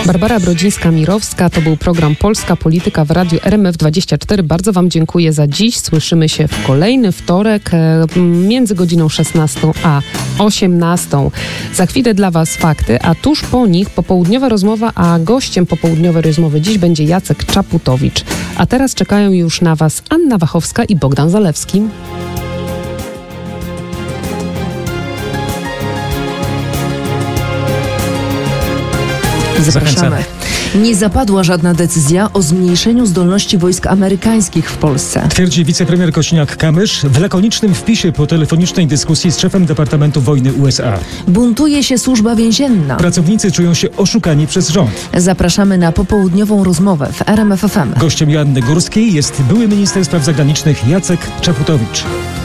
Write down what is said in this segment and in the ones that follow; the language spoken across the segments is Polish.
Barbara Brodzińska-Mirowska, to był program Polska Polityka w Radiu RMF24. Bardzo Wam dziękuję za dziś. Słyszymy się w kolejny wtorek między godziną 16 a 18. Za chwilę dla Was fakty, a tuż po nich popołudniowa rozmowa, a gościem popołudniowej rozmowy dziś będzie Jacek Czaputowicz. A teraz czekają już na Was Anna Wachowska i Bogdan Zalewski. Zapraszamy. Nie zapadła żadna decyzja o zmniejszeniu zdolności wojsk amerykańskich w Polsce. Twierdzi wicepremier Kosiniak-Kamysz w lakonicznym wpisie po telefonicznej dyskusji z szefem Departamentu Wojny USA. Buntuje się służba więzienna. Pracownicy czują się oszukani przez rząd. Zapraszamy na popołudniową rozmowę w RMF FM. Gościem Joanny Górskiej jest były minister spraw zagranicznych Jacek Czaputowicz.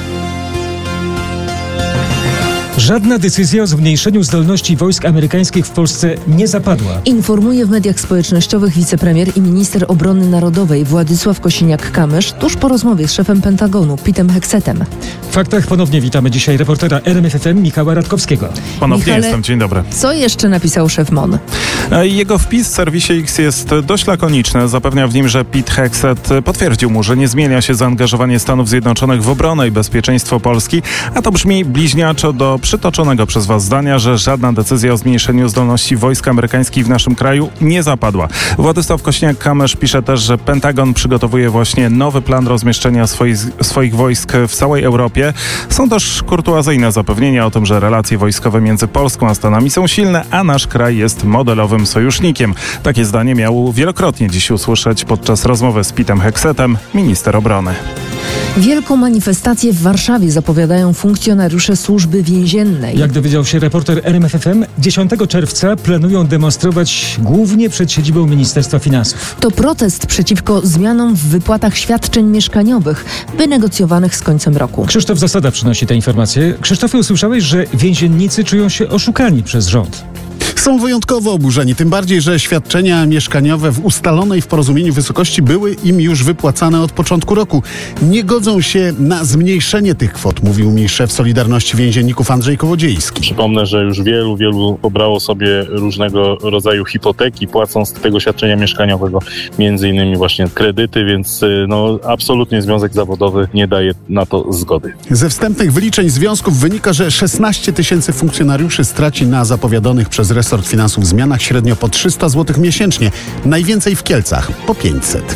Żadna decyzja o zmniejszeniu zdolności wojsk amerykańskich w Polsce nie zapadła. Informuje w mediach społecznościowych wicepremier i minister obrony narodowej Władysław Kosiniak-Kamysz tuż po rozmowie z szefem Pentagonu Petem Hexetem. W faktach ponownie witamy dzisiaj reportera RMF FM Michała Radkowskiego. Ponownie Michale, jestem, dzień dobry. Co jeszcze napisał szef MON? Jego wpis w serwisie X jest dość lakoniczny. Zapewnia w nim, że Pete Hexet potwierdził mu, że nie zmienia się zaangażowanie Stanów Zjednoczonych w obronę i bezpieczeństwo Polski, a to brzmi bliźniaczo do przytoczonego przez Was zdania, że żadna decyzja o zmniejszeniu zdolności wojsk amerykańskich w naszym kraju nie zapadła. Władysław Kosiniak-Kamysz pisze też, że Pentagon przygotowuje właśnie nowy plan rozmieszczenia swoich wojsk w całej Europie. Są też kurtuazyjne zapewnienia o tym, że relacje wojskowe między Polską a Stanami są silne, a nasz kraj jest modelowym sojusznikiem. Takie zdanie miał wielokrotnie dziś usłyszeć podczas rozmowy z Petem Hexetem, minister obrony. Wielką manifestację w Warszawie zapowiadają funkcjonariusze służby więziennej. Jak dowiedział się reporter RMF FM, 10 czerwca planują demonstrować głównie przed siedzibą Ministerstwa Finansów. To protest przeciwko zmianom w wypłatach świadczeń mieszkaniowych wynegocjowanych z końcem roku. Krzysztof Zasada przynosi te informacje. Krzysztofie, usłyszałeś, że więziennicy czują się oszukani przez rząd. Są wyjątkowo oburzeni, tym bardziej, że świadczenia mieszkaniowe w ustalonej w porozumieniu wysokości były im już wypłacane od początku roku. Nie godzą się na zmniejszenie tych kwot, mówił mi szef Solidarności Więzienników Andrzej Kołodziejski. Przypomnę, że już wielu pobrało sobie różnego rodzaju hipoteki, płacąc z tego świadczenia mieszkaniowego między innymi właśnie kredyty, więc absolutnie związek zawodowy nie daje na to zgody. Ze wstępnych wyliczeń związków wynika, że 16 tysięcy funkcjonariuszy straci na zapowiadanych przez resort finansów zmianach średnio po 300 zł miesięcznie. Najwięcej w Kielcach, po 500.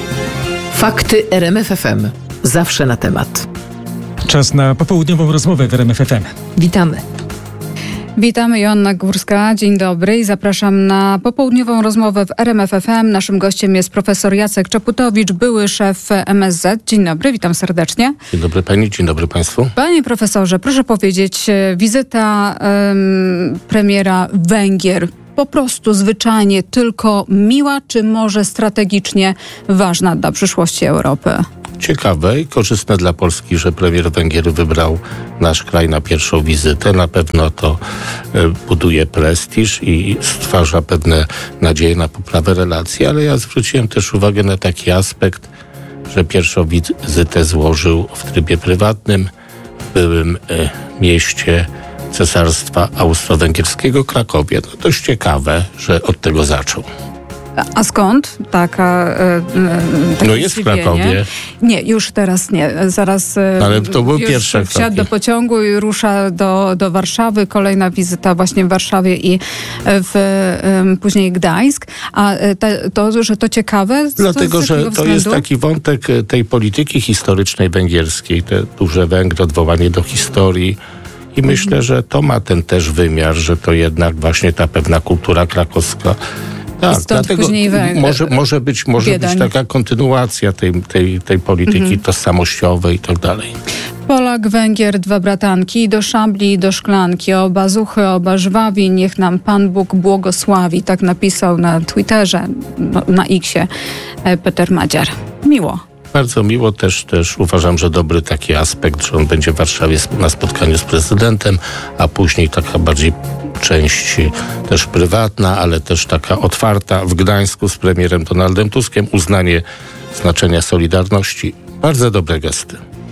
Fakty RMF FM. Zawsze na temat. Czas na popołudniową rozmowę w RMF FM. Witamy. Witamy, Joanna Górska. Dzień dobry i zapraszam na popołudniową rozmowę w RMF FM. Naszym gościem jest profesor Jacek Czaputowicz, były szef MSZ. Dzień dobry, witam serdecznie. Dzień dobry pani, dzień dobry państwu. Panie profesorze, proszę powiedzieć, wizyta premiera Węgier po prostu zwyczajnie tylko miła, czy może strategicznie ważna dla przyszłości Europy? Ciekawe i korzystne dla Polski, że premier Węgier wybrał nasz kraj na pierwszą wizytę. Na pewno to buduje prestiż i stwarza pewne nadzieje na poprawę relacji, ale ja zwróciłem też uwagę na taki aspekt, że pierwszą wizytę złożył w trybie prywatnym w byłym mieście Cesarstwa Austro-Węgierskiego Krakowie. No dość ciekawe, że od tego zaczął. A skąd taka no jest w Krakowie. Nie, już teraz nie. Zaraz ale to był pierwszy wsiadł do pociągu i rusza do Warszawy. Kolejna wizyta właśnie w Warszawie i później Gdańsk. A że to ciekawe? Dlatego, że to jest taki wątek tej polityki historycznej węgierskiej. Te duże Węgry, odwołanie do historii. I myślę, że to ma ten też wymiar, że to jednak właśnie ta pewna kultura krakowska. Tak, dlatego może być taka kontynuacja tej polityki tożsamościowej i tak dalej. Polak, Węgier, dwa bratanki, do szabli i do szklanki, oba zuchy, oba żwawi, niech nam Pan Bóg błogosławi. Tak napisał na Twitterze, na X-ie Peter Madziar. Miło. Bardzo miło, też uważam, że dobry taki aspekt, że on będzie w Warszawie na spotkaniu z prezydentem, a później taka bardziej część też prywatna, ale też taka otwarta w Gdańsku z premierem Donaldem Tuskiem, uznanie znaczenia Solidarności. Bardzo dobre gesty.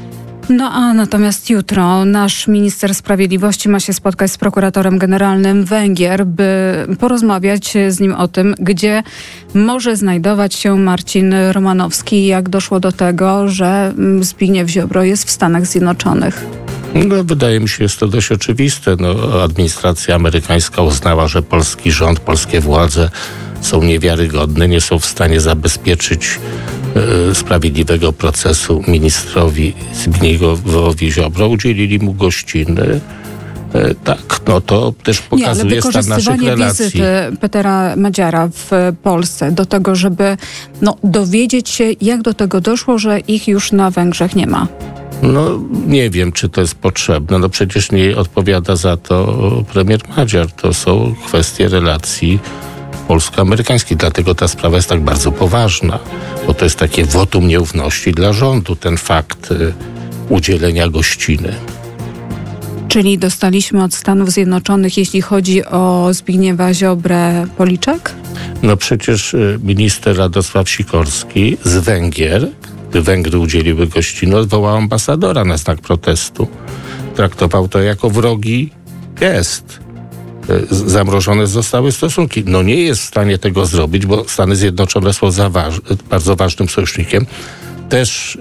No a natomiast jutro nasz minister sprawiedliwości ma się spotkać z prokuratorem generalnym Węgier, by porozmawiać z nim o tym, gdzie może znajdować się Marcin Romanowski. Jak doszło do tego, że Zbigniew Ziobro jest w Stanach Zjednoczonych? No, wydaje mi się, jest to dość oczywiste. No, administracja amerykańska uznała, że polski rząd, polskie władze są niewiarygodne, nie są w stanie zabezpieczyć sprawiedliwego procesu ministrowi Zbigniewowi Ziobro. Udzielili mu gościny. Tak, no to też pokazuje stan naszych relacji. Wizyty Petera Madziara w Polsce do tego, żeby dowiedzieć się, jak do tego doszło, że ich już na Węgrzech nie ma. No nie wiem, czy to jest potrzebne. No przecież nie odpowiada za to premier Madziar. To są kwestie relacji polsko-amerykańskich. Dlatego ta sprawa jest tak bardzo poważna. Bo to jest takie wotum nieufności dla rządu, ten fakt udzielenia gościny. Czyli dostaliśmy od Stanów Zjednoczonych, jeśli chodzi o Zbigniewa Ziobrę, policzek? No przecież minister Radosław Sikorski z Węgier, gdy Węgry udzieliły gościny, odwołał ambasadora na znak protestu. Traktował to jako wrogi gest. Zamrożone zostały stosunki. No nie jest w stanie tego zrobić, bo Stany Zjednoczone są bardzo ważnym sojusznikiem. Też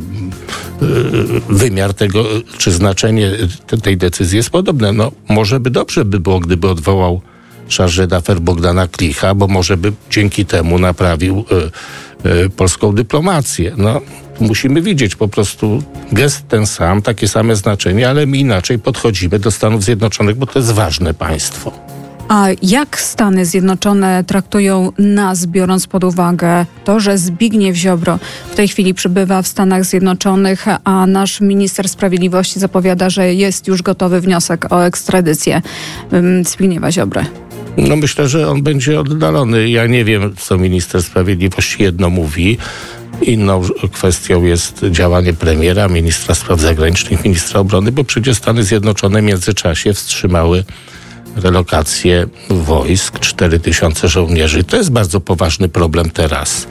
wymiar tego, czy znaczenie tej decyzji jest podobne. No może by dobrze by było, gdyby odwołał chargé d'affaires Bogdana Klicha, bo może by dzięki temu naprawił polską dyplomację. No musimy widzieć po prostu gest ten sam, takie same znaczenie, ale my inaczej podchodzimy do Stanów Zjednoczonych, bo to jest ważne państwo. A jak Stany Zjednoczone traktują nas, biorąc pod uwagę to, że Zbigniew Ziobro w tej chwili przebywa w Stanach Zjednoczonych, a nasz minister sprawiedliwości zapowiada, że jest już gotowy wniosek o ekstradycję Zbigniewa Ziobry? No myślę, że on będzie oddalony. Ja nie wiem, co minister sprawiedliwości jedno mówi. Inną kwestią jest działanie premiera, ministra spraw zagranicznych, ministra obrony, bo przecież Stany Zjednoczone w międzyczasie wstrzymały relokację wojsk, 4000 żołnierzy. To jest bardzo poważny problem teraz.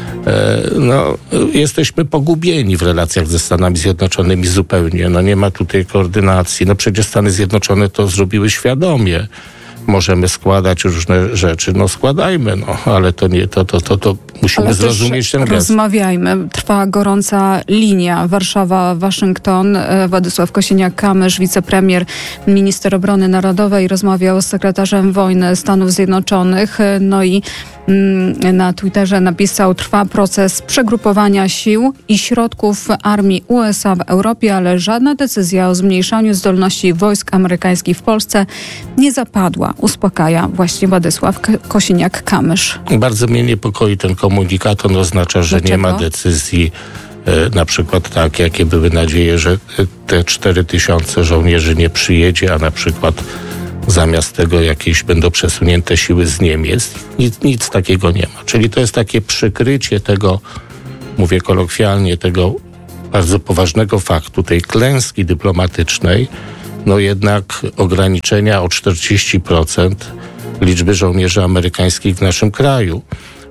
Jesteśmy pogubieni w relacjach ze Stanami Zjednoczonymi zupełnie. Nie ma tutaj koordynacji. Przecież Stany Zjednoczone to zrobiły świadomie. Możemy składać różne rzeczy, składajmy, ale to nie, to musimy zrozumieć ten gest. Rozmawiajmy. Trwa gorąca linia Warszawa-Waszyngton. Władysław Kosiniak-Kamysz, wicepremier, minister obrony narodowej, rozmawiał z sekretarzem wojny Stanów Zjednoczonych. No i na Twitterze napisał: trwa proces przegrupowania sił i środków armii USA w Europie, ale żadna decyzja o zmniejszaniu zdolności wojsk amerykańskich w Polsce nie zapadła. Uspokaja właśnie Władysław Kosiniak-Kamysz. Bardzo mnie niepokoi ten komunikat. On oznacza, że Dlaczego? Nie ma decyzji, na przykład tak, jakie były nadzieje, że te 4000 żołnierzy nie przyjedzie, a na przykład zamiast tego jakieś będą przesunięte siły z Niemiec. Nic takiego nie ma. Czyli to jest takie przykrycie tego, mówię kolokwialnie, tego bardzo poważnego faktu, tej klęski dyplomatycznej, jednak ograniczenia o 40% liczby żołnierzy amerykańskich w naszym kraju.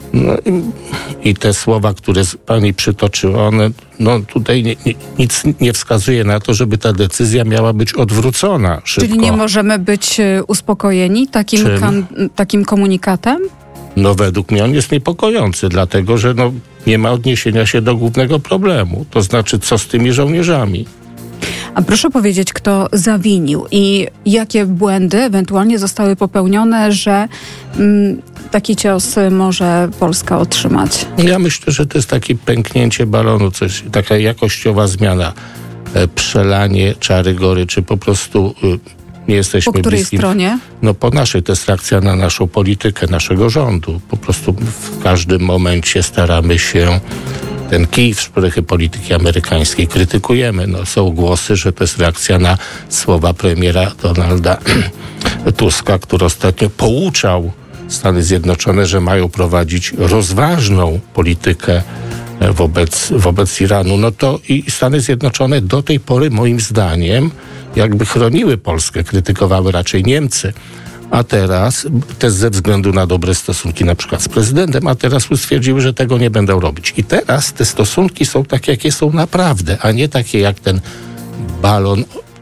I te słowa, które pani przytoczyła, one tutaj nic nie wskazuje na to, żeby ta decyzja miała być odwrócona szybko. Czyli nie możemy być uspokojeni takim komunikatem? Według mnie on jest niepokojący, dlatego że nie ma odniesienia się do głównego problemu. To znaczy, co z tymi żołnierzami? A proszę powiedzieć, kto zawinił i jakie błędy ewentualnie zostały popełnione, że taki cios może Polska otrzymać? Ja myślę, że to jest takie pęknięcie balonu, taka jakościowa zmiana, przelanie czary goryczy, po prostu nie jesteśmy po której bliskim. Stronie? Po naszej, to jest reakcja na naszą politykę, naszego rządu. Po prostu w każdym momencie staramy się ten kij w szprychy polityki amerykańskiej krytykujemy. Są głosy, że to jest reakcja na słowa premiera Donalda Tuska, który ostatnio pouczał Stany Zjednoczone, że mają prowadzić rozważną politykę wobec Iranu. To i Stany Zjednoczone do tej pory, moim zdaniem, jakby chroniły Polskę, krytykowały raczej Niemcy. a teraz, też ze względu na dobre stosunki na przykład z prezydentem, a teraz stwierdziły, że tego nie będą robić. I teraz te stosunki są takie, jakie są naprawdę, a nie takie jak ten balon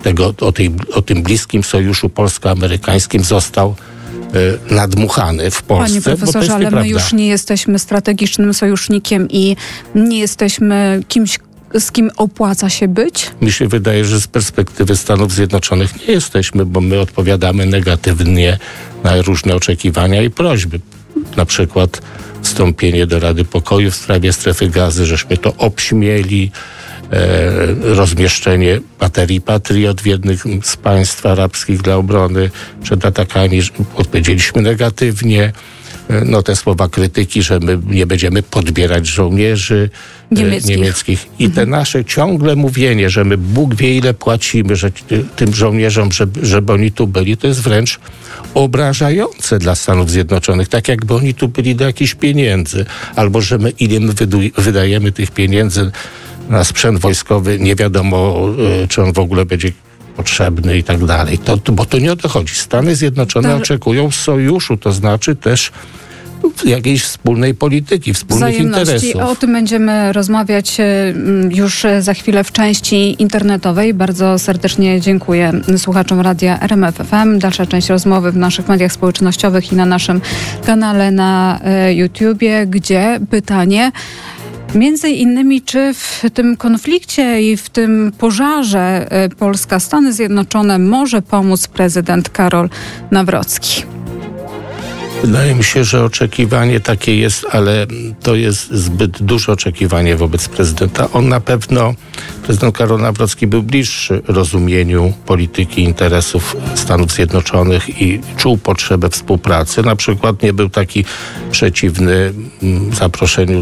o tym bliskim sojuszu polsko-amerykańskim został nadmuchany w Polsce. Panie profesorze, ale my już nie jesteśmy strategicznym sojusznikiem i nie jesteśmy kimś, z kim opłaca się być? Mi się wydaje, że z perspektywy Stanów Zjednoczonych nie jesteśmy, bo my odpowiadamy negatywnie na różne oczekiwania i prośby. Na przykład wstąpienie do Rady Pokoju w sprawie strefy Gazy, żeśmy to obśmieli, rozmieszczenie baterii Patriot w jednym z państw arabskich dla obrony przed atakami, odpowiedzieliśmy negatywnie. Te słowa krytyki, że my nie będziemy podbierać żołnierzy niemieckich. I te nasze ciągle mówienie, że my Bóg wie ile płacimy tym żołnierzom, żeby oni tu byli, to jest wręcz obrażające dla Stanów Zjednoczonych. Tak jakby oni tu byli do jakichś pieniędzy. Albo że my wydajemy tych pieniędzy na sprzęt wojskowy, nie wiadomo, czy on w ogóle będzie potrzebny i tak dalej. Bo to nie o to chodzi. Stany Zjednoczone oczekują sojuszu, to znaczy też jakiejś wspólnej polityki, wspólnych interesów. O tym będziemy rozmawiać już za chwilę w części internetowej. Bardzo serdecznie dziękuję słuchaczom Radia RMF FM. Dalsza część rozmowy w naszych mediach społecznościowych i na naszym kanale na YouTubie, gdzie pytanie między innymi, czy w tym konflikcie i w tym pożarze Polska, Stany Zjednoczone może pomóc prezydent Karol Nawrocki? Wydaje mi się, że oczekiwanie takie jest, ale to jest zbyt duże oczekiwanie wobec prezydenta. Prezydent Karol Nawrocki był bliższy rozumieniu polityki interesów Stanów Zjednoczonych i czuł potrzebę współpracy. Na przykład nie był taki przeciwny zaproszeniu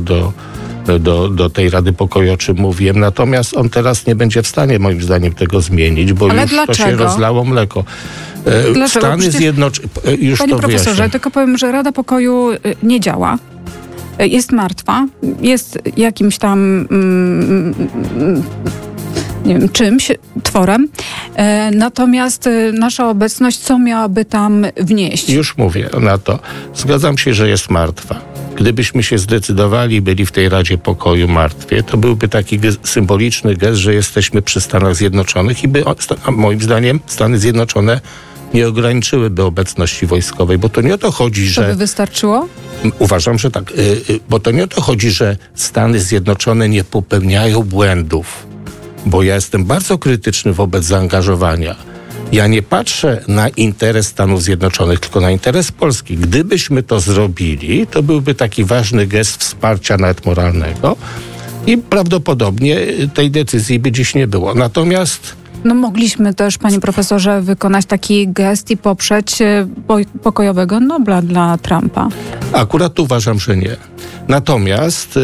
do tej Rady Pokoju, o czym mówiłem. Natomiast on teraz nie będzie w stanie, moim zdaniem, tego zmienić, bo już to się rozlało mleko. Stany Zjednoczone... Panie profesorze, tylko powiem, że Rada Pokoju nie działa. Jest martwa. Jest jakimś tam nie wiem, czymś, tworem. Natomiast nasza obecność, co miałaby tam wnieść? Już mówię na to. Zgadzam się, że jest martwa. Gdybyśmy się zdecydowali, byli w tej Radzie Pokoju martwie, to byłby taki symboliczny gest, że jesteśmy przy Stanach Zjednoczonych i moim zdaniem Stany Zjednoczone nie ograniczyłyby obecności wojskowej, bo to nie o to chodzi, że... To by wystarczyło? Uważam, że tak. Bo to nie o to chodzi, że Stany Zjednoczone nie popełniają błędów, bo ja jestem bardzo krytyczny wobec zaangażowania. Ja nie patrzę na interes Stanów Zjednoczonych, tylko na interes Polski. Gdybyśmy to zrobili, to byłby taki ważny gest wsparcia nawet moralnego i prawdopodobnie tej decyzji by dziś nie było. Natomiast... mogliśmy też, panie profesorze, wykonać taki gest i poprzeć pokojowego Nobla dla Trumpa. Akurat uważam, że nie. Natomiast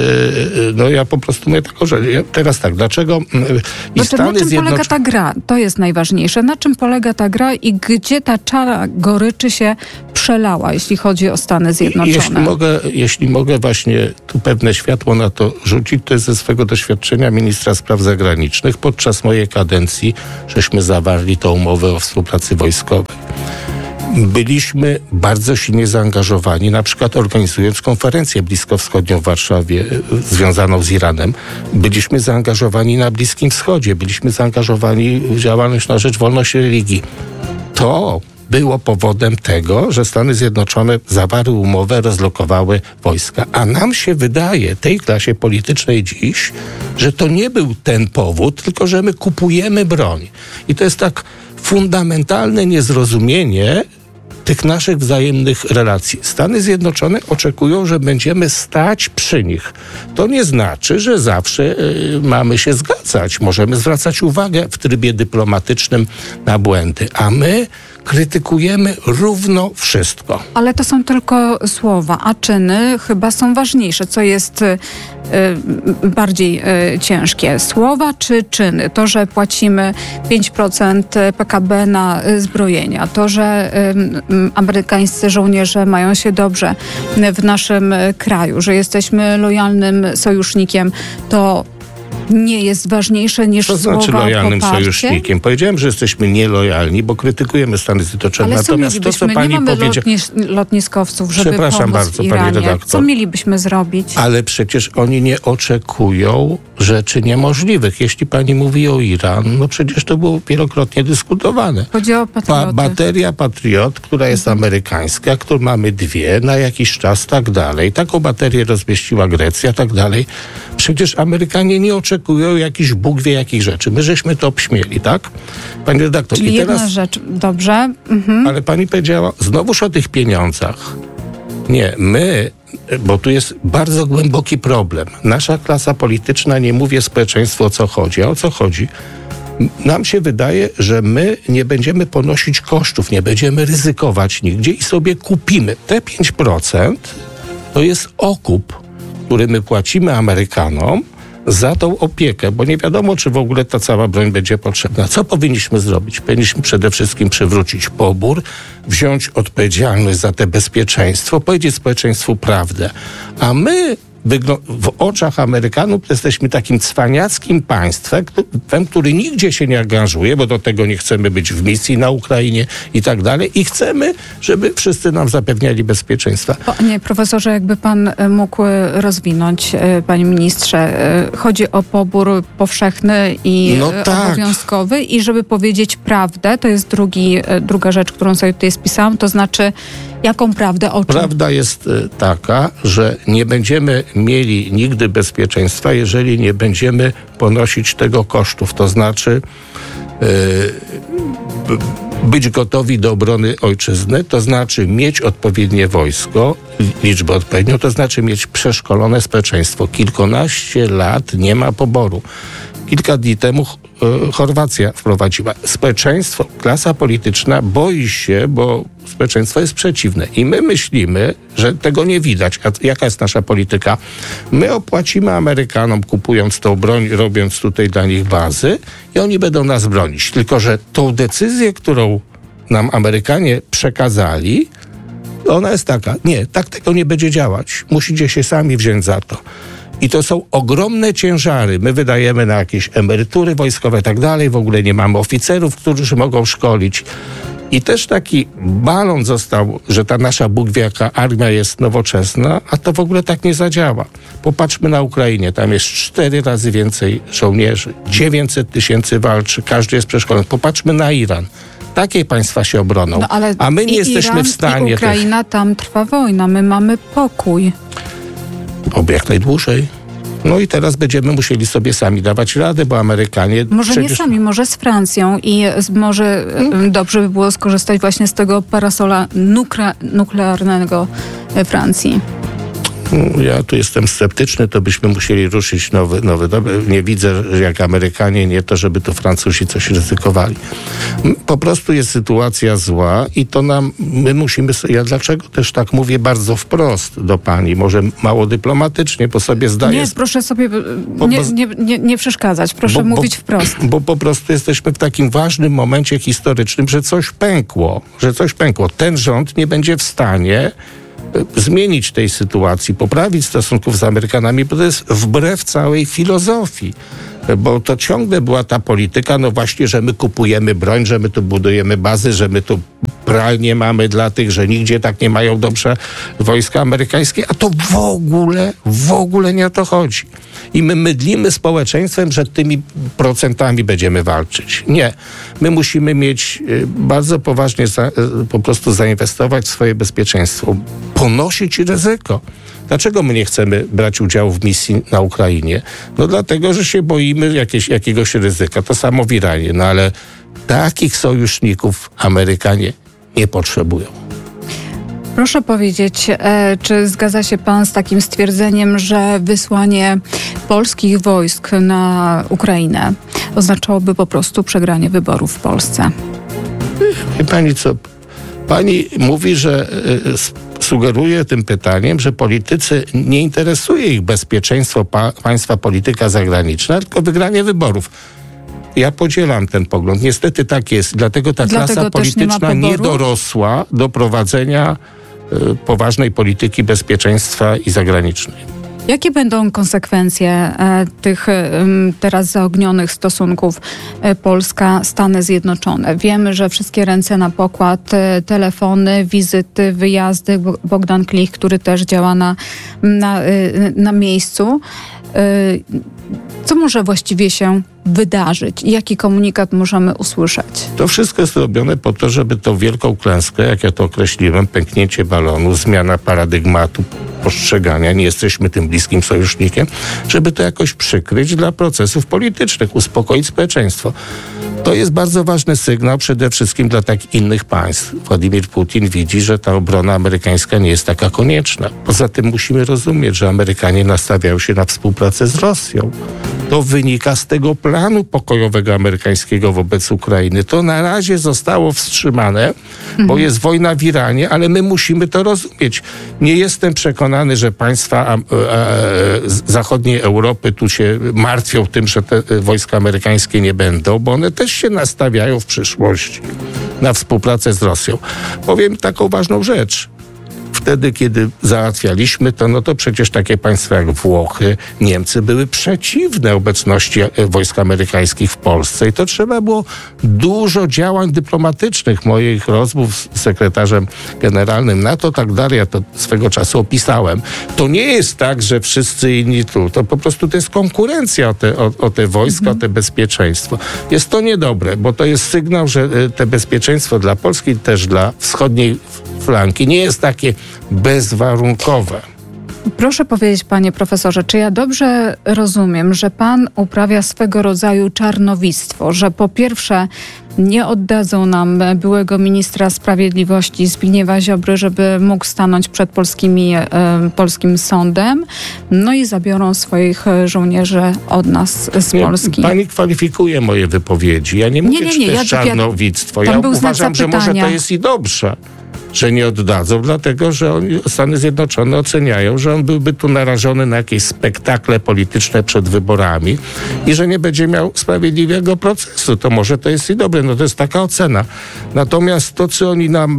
ja po prostu mówię tak, że teraz tak, dlaczego na czym polega ta gra? To jest najważniejsze. Na czym polega ta gra i gdzie ta czara goryczy się przelała, jeśli chodzi o Stany Zjednoczone? Jeśli mogę właśnie tu pewne światło na to rzucić, to jest ze swego doświadczenia ministra spraw zagranicznych. Podczas mojej kadencji żeśmy zawarli tą umowę o współpracy wojskowej. Byliśmy bardzo silnie zaangażowani, na przykład organizując konferencję bliskowschodnią w Warszawie związaną z Iranem. Byliśmy zaangażowani na Bliskim Wschodzie, byliśmy zaangażowani w działalność na rzecz wolności religii. To było powodem tego, że Stany Zjednoczone zawarły umowę, rozlokowały wojska. A nam się wydaje, tej klasie politycznej dziś, że to nie był ten powód, tylko że my kupujemy broń. I to jest tak fundamentalne niezrozumienie tych naszych wzajemnych relacji. Stany Zjednoczone oczekują, że będziemy stać przy nich. To nie znaczy, że zawsze mamy się zgadzać. Możemy zwracać uwagę w trybie dyplomatycznym na błędy, a my krytykujemy równo wszystko. Ale to są tylko słowa, a czyny chyba są ważniejsze. Co jest bardziej ciężkie? Słowa czy czyny? To, że płacimy 5% PKB na zbrojenia, to, że amerykańscy żołnierze mają się dobrze w naszym kraju, że jesteśmy lojalnym sojusznikiem, to nie jest ważniejsze niż To słowa znaczy lojalnym poparcie? sojusznikiem. Powiedziałem, że jesteśmy nielojalni, bo krytykujemy Stany Zjednoczone. Ale co Natomiast to, co mielibyśmy? pani Nie mamy powiedziała... lotniskowców, żeby Przepraszam pomóc bardzo, w pani Iranie. redaktor. Co mielibyśmy zrobić? Ale przecież oni nie oczekują rzeczy niemożliwych. Jeśli pani mówi o Iran, no przecież to było wielokrotnie dyskutowane. Chodzi o patrioty. Bateria Patriot, która jest amerykańska, którą mamy 2 na jakiś czas, tak dalej. Taką baterię rozmieściła Grecja, tak dalej. Przecież Amerykanie nie oczekują jakichś Bóg wie jakich rzeczy. My żeśmy to obśmieli, tak? Pani redaktor. Czyli i teraz, jedna rzecz. Dobrze. ale pani powiedziała znowuż o tych pieniądzach. Nie, my, bo tu jest bardzo głęboki problem. Nasza klasa polityczna nie mówi społeczeństwu, o co chodzi. A o co chodzi? Nam się wydaje, że my nie będziemy ponosić kosztów, nie będziemy ryzykować nigdzie i sobie kupimy. Te 5% to jest okup, który my płacimy Amerykanom za tą opiekę, bo nie wiadomo, czy w ogóle ta cała broń będzie potrzebna. Co powinniśmy zrobić? Powinniśmy przede wszystkim przywrócić pobór, wziąć odpowiedzialność za te bezpieczeństwo, powiedzieć społeczeństwu prawdę. A my w oczach Amerykanów jesteśmy takim cwaniackim państwem, który nigdzie się nie angażuje, bo do tego nie chcemy być w misji na Ukrainie i tak dalej. I chcemy, żeby wszyscy nam zapewniali bezpieczeństwa. Panie profesorze, jakby pan mógł rozwinąć, panie ministrze, chodzi o pobór powszechny i obowiązkowy i żeby powiedzieć prawdę, to jest druga rzecz, którą sobie tutaj spisałam, to znaczy jaką prawdę, o czym? Prawda jest taka, że nie będziemy mieli nigdy bezpieczeństwa, jeżeli nie będziemy ponosić tego kosztów. To znaczy być gotowi do obrony ojczyzny, to znaczy mieć odpowiednie wojsko, liczbę odpowiednią, to znaczy mieć przeszkolone społeczeństwo. Kilkanaście lat nie ma poboru. Kilka dni temu Chorwacja wprowadziła. Społeczeństwo, klasa polityczna boi się, bo społeczeństwo jest przeciwne. I my myślimy, że tego nie widać. A jaka jest nasza polityka? My opłacimy Amerykanom, kupując tą broń, robiąc tutaj dla nich bazy i oni będą nas bronić. Tylko że tą decyzję, którą nam Amerykanie przekazali, ona jest taka. Nie, tak tego nie będzie działać. Musicie się sami wziąć za to. I to są ogromne ciężary. My wydajemy na jakieś emerytury wojskowe i tak dalej. W ogóle nie mamy oficerów, którzy mogą szkolić. I też taki balon został, że ta nasza Bóg wie jaka armia jest nowoczesna, a to w ogóle tak nie zadziała. Popatrzmy na Ukrainie. Tam jest 4 razy więcej żołnierzy. 900 000 walczy. Każdy jest przeszkolony. Popatrzmy na Iran. Takie państwa się obroną. No, ale a my nie jesteśmy Iran, w stanie... I Ukraina, tam trwa wojna. My mamy pokój. Oby jak najdłużej. No i teraz będziemy musieli sobie sami dawać radę, bo Amerykanie... Może nie sami, może z Francją i może dobrze by było skorzystać właśnie z tego parasola nuklearnego Francji. Ja tu jestem sceptyczny, to byśmy musieli ruszyć nowy. Nie widzę, że jak Amerykanie, nie to, żeby to Francuzi coś ryzykowali. Po prostu jest sytuacja zła i to my musimy... Ja dlaczego też tak mówię bardzo wprost do pani, może mało dyplomatycznie, bo sobie zdaję... Nie, proszę sobie nie przeszkadzać, proszę mówić wprost. Bo po prostu jesteśmy w takim ważnym momencie historycznym, że coś pękło. Ten rząd nie będzie w stanie zmienić tej sytuacji, poprawić stosunków z Amerykanami, bo to jest wbrew całej filozofii. Bo to ciągle była ta polityka, no właśnie, że my kupujemy broń, że my tu budujemy bazy, że my tu pralnie mamy dla tych, że nigdzie tak nie mają dobrze wojska amerykańskie, a to w ogóle nie o to chodzi. I my mydlimy społeczeństwem, że tymi procentami będziemy walczyć. Nie. My musimy mieć bardzo poważnie po prostu zainwestować w swoje bezpieczeństwo, ponosić ryzyko. Dlaczego my nie chcemy brać udziału w misji na Ukrainie? No dlatego, że się boimy jakiegoś ryzyka. To samo w Iranie. No ale takich sojuszników Amerykanie nie potrzebują. Proszę powiedzieć, czy zgadza się pan z takim stwierdzeniem, że wysłanie polskich wojsk na Ukrainę oznaczałoby po prostu przegranie wyborów w Polsce? Wie pani co? Pani mówi, że sugeruje tym pytaniem, że politycy nie interesuje ich bezpieczeństwo państwa, polityka zagraniczna, tylko wygranie wyborów. Ja podzielam ten pogląd. Niestety tak jest. Dlatego ta klasa polityczna nie dorosła do prowadzenia poważnej polityki bezpieczeństwa i zagranicznej. Jakie będą konsekwencje tych teraz zaognionych stosunków Polska-Stany Zjednoczone? Wiemy, że wszystkie ręce na pokład, telefony, wizyty, wyjazdy. Bogdan Klich, który też działa na miejscu. Co może właściwie się wydarzyć? Jaki komunikat możemy usłyszeć? To wszystko jest robione po to, żeby tą wielką klęskę, jak ja to określiłem, pęknięcie balonu, zmiana paradygmatu postrzegania, nie jesteśmy tym bliskim sojusznikiem, żeby to jakoś przykryć dla procesów politycznych, uspokoić społeczeństwo. To jest bardzo ważny sygnał przede wszystkim dla takich innych państw. Władimir Putin widzi, że ta obrona amerykańska nie jest taka konieczna. Poza tym musimy rozumieć, że Amerykanie nastawiają się na współpracę z Rosją. To wynika z tego planu pokojowego amerykańskiego wobec Ukrainy. To na razie zostało wstrzymane, bo jest wojna w Iranie, ale my musimy to rozumieć. Nie jestem przekonany, że państwa zachodniej Europy tu się martwią tym, że te wojska amerykańskie nie będą, bo one też się nastawiają w przyszłości na współpracę z Rosją. Powiem taką ważną rzecz. Wtedy, kiedy załatwialiśmy to, no to przecież takie państwa jak Włochy, Niemcy były przeciwne obecności wojsk amerykańskich w Polsce i to trzeba było dużo działań dyplomatycznych, moich rozmów z sekretarzem generalnym NATO, tak dalej, ja to swego czasu opisałem. To nie jest tak, że wszyscy inni tu, to po prostu to jest konkurencja o te wojska, o te bezpieczeństwo. Jest to niedobre, bo to jest sygnał, że te bezpieczeństwo dla Polski, też dla wschodniej flanki nie jest takie bezwarunkowe. Proszę powiedzieć, panie profesorze, czy ja dobrze rozumiem, że pan uprawia swego rodzaju czarnowictwo, że po pierwsze nie oddadzą nam byłego ministra sprawiedliwości Zbigniewa Ziobry, żeby mógł stanąć przed polskim sądem, no i zabiorą swoich żołnierzy od nas z Polski. Pani kwalifikuje moje wypowiedzi. Ja nie mówię, czy to jest czarnowictwo. Ja uważam, że może to jest i dobrze, że nie oddadzą, dlatego że Stany Zjednoczone oceniają, że on byłby tu narażony na jakieś spektakle polityczne przed wyborami i że nie będzie miał sprawiedliwego procesu. To może to jest i dobre, no to jest taka ocena. Natomiast to, co oni nam,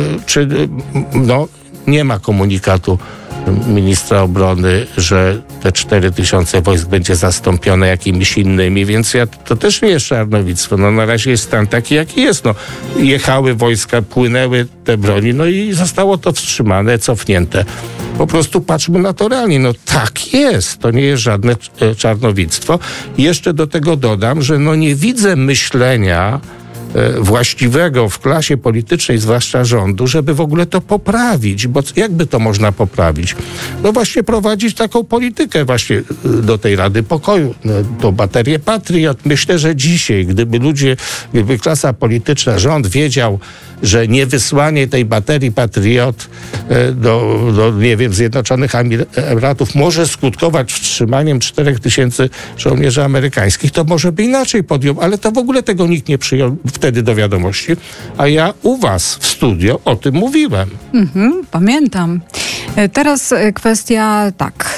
nie ma komunikatu ministra obrony, że te 4000 wojsk będzie zastąpione jakimiś innymi, więc to też nie jest czarnowictwo. No na razie jest stan taki, jaki jest. No, jechały wojska, płynęły te broni, no i zostało to wstrzymane, cofnięte. Po prostu patrzmy na to realnie. No tak jest. To nie jest żadne czarnowictwo. I jeszcze do tego dodam, że nie widzę myślenia właściwego w klasie politycznej, zwłaszcza rządu, żeby w ogóle to poprawić, bo jakby to można poprawić? No właśnie prowadzić taką politykę właśnie do tej Rady Pokoju, do baterię Patriot. Myślę, że dzisiaj, gdyby klasa polityczna, rząd wiedział, że niewysłanie tej baterii Patriot do Zjednoczonych Emiratów może skutkować wstrzymaniem 4000 żołnierzy amerykańskich, to może by inaczej podjął, ale to w ogóle tego nikt nie przyjął wtedy do wiadomości, a ja u was w studio o tym mówiłem. Pamiętam. Teraz kwestia,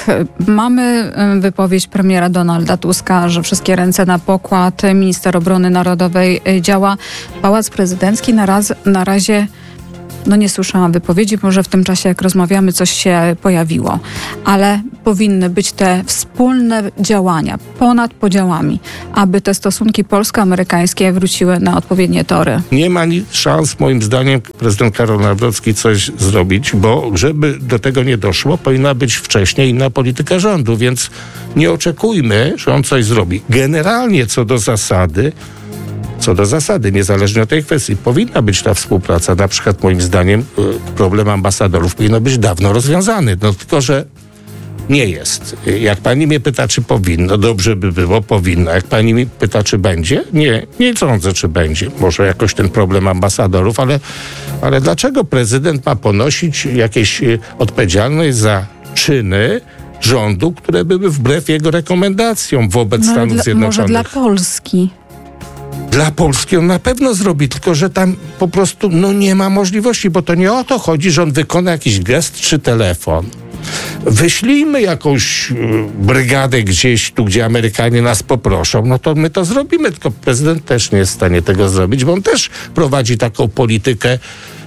mamy wypowiedź premiera Donalda Tuska, że wszystkie ręce na pokład, minister obrony narodowej działa. Pałac Prezydencki na razie nie słyszałam wypowiedzi, może w tym czasie, jak rozmawiamy, coś się pojawiło. Ale powinny być te wspólne działania ponad podziałami, aby te stosunki polsko-amerykańskie wróciły na odpowiednie tory. Nie ma szans, moim zdaniem, prezydent Karol Nawrocki coś zrobić, bo żeby do tego nie doszło, powinna być wcześniej inna polityka rządu, więc nie oczekujmy, że on coś zrobi. Generalnie co do zasady, niezależnie od tej kwestii, powinna być ta współpraca. Na przykład moim zdaniem problem ambasadorów powinien być dawno rozwiązany. Tylko że nie jest. Jak pani mnie pyta, czy powinno, dobrze by było, powinno. Jak pani mnie pyta, czy będzie, nie sądzę, czy będzie. Może jakoś ten problem ambasadorów, ale dlaczego prezydent ma ponosić jakieś odpowiedzialność za czyny rządu, które były wbrew jego rekomendacjom wobec Stanów Zjednoczonych? Może dla Polski. Dla Polski on na pewno zrobi, tylko że tam po prostu nie ma możliwości, bo to nie o to chodzi, że on wykona jakiś gest czy telefon. Wyślijmy jakąś brygadę gdzieś tu, gdzie Amerykanie nas poproszą, no to my to zrobimy, tylko prezydent też nie jest w stanie tego zrobić, bo on też prowadzi taką politykę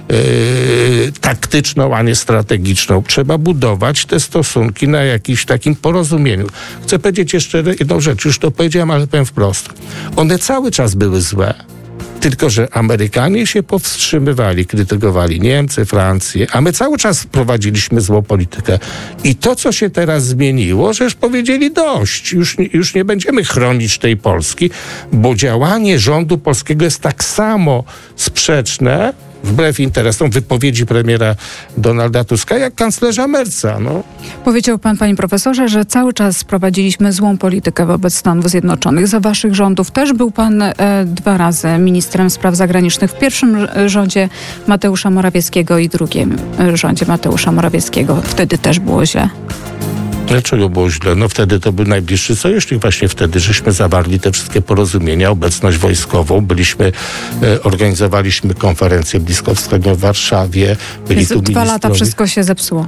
taktyczną, a nie strategiczną. Trzeba budować te stosunki na jakimś takim porozumieniu. Chcę powiedzieć jeszcze jedną rzecz, już to powiedziałem, ale powiem wprost. One cały czas były złe. Tylko że Amerykanie się powstrzymywali, krytykowali Niemcy, Francję, a my cały czas prowadziliśmy złą politykę. I to, co się teraz zmieniło, że już powiedzieli dość. Już nie będziemy chronić tej Polski, bo działanie rządu polskiego jest tak samo sprzeczne, wbrew interesom wypowiedzi premiera Donalda Tuska, jak kanclerza Merca. No. Powiedział pan, panie profesorze, że cały czas prowadziliśmy złą politykę wobec Stanów Zjednoczonych. Za waszych rządów też był pan 2 razy ministrem spraw zagranicznych. W pierwszym rządzie Mateusza Morawieckiego i drugim rządzie Mateusza Morawieckiego. Wtedy też było źle. Dlaczego było źle? No wtedy to był najbliższy sojusznik. Właśnie wtedy żeśmy zawarli te wszystkie porozumienia, obecność wojskową. Organizowaliśmy konferencję bliskowschodnią w Warszawie. Byli tu 2 lata wszystko się zepsuło.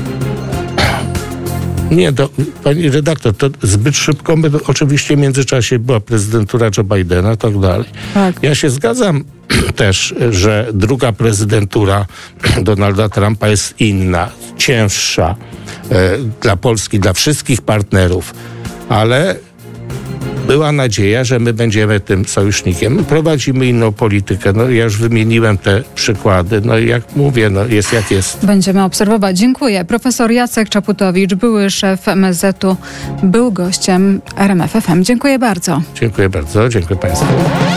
Nie, pani redaktor, to zbyt szybko. Oczywiście w międzyczasie była prezydentura Joe Bidena i tak dalej. Tak. Ja się zgadzam też, że druga prezydentura Donalda Trumpa jest inna, cięższa dla Polski, dla wszystkich partnerów, ale była nadzieja, że my będziemy tym sojusznikiem. My prowadzimy inną politykę. No, ja już wymieniłem te przykłady. No i jak mówię, no jest jak jest. Będziemy obserwować. Dziękuję. Profesor Jacek Czaputowicz, były szef MSZ-u, był gościem RMF FM. Dziękuję bardzo. Dziękuję bardzo. Dziękuję państwu.